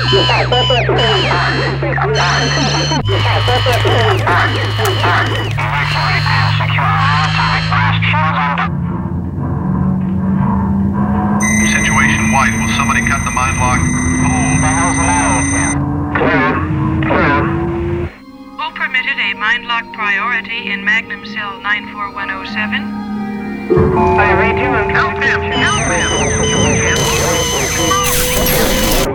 Situation white. Will somebody cut the mind lock? Hold. The hell's the matter with you? Clear. Who permitted a mind lock priority in Magnum Cell 94107? I read you and help him.